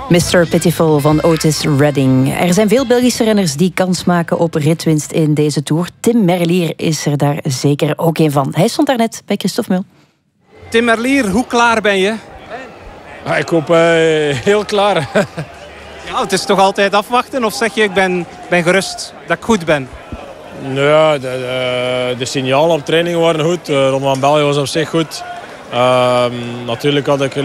Mr. Pitiful van Otis Redding. Er zijn veel Belgische renners die kans maken op ritwinst in deze Tour. Tim Merlier is er daar zeker ook een van. Hij stond daarnet bij Christophe Mul. Tim Merlier, hoe klaar ben je? Ik hoop heel klaar. Ja, het is toch altijd afwachten? Of zeg je, ik ben gerust dat ik goed ben? Ja, de signalen op training waren goed. Ronde van België was op zich goed. Natuurlijk had ik